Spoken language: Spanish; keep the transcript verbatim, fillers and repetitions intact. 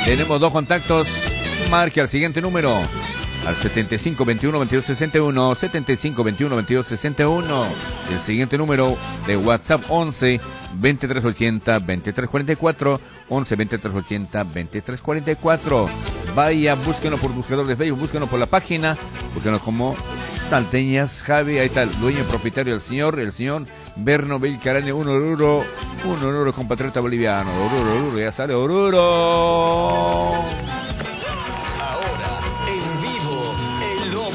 Tenemos dos contactos. Marque al siguiente número. Al setenta y cinco veintiuno veintidós sesenta y uno, setenta y cinco veintiuno veintidós sesenta y uno. El siguiente número de WhatsApp once veintitrés ochenta veintitrés cuarenta y cuatro, once veintitrés ochenta veintitrés cuarenta y cuatro. Vaya, búsquenos por buscador de Facebook, búsquenos por la página, búsquenos como Salteñas Javi. Ahí está el dueño y propietario del señor, el señor Berno Belcarane, un Oruro, un Oruro compatriota boliviano. Oruro, Oruro, ya sale Oruro.